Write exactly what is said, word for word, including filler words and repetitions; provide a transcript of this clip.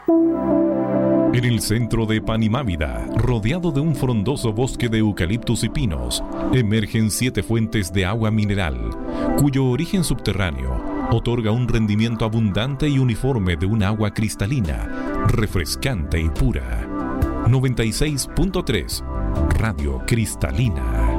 En el centro de Panimávida, rodeado de un frondoso bosque de eucaliptus y pinos, emergen siete fuentes de agua mineral, cuyo origen subterráneo otorga un rendimiento abundante y uniforme de un agua cristalina, refrescante y pura. noventa y seis punto tres Radio Cristalina.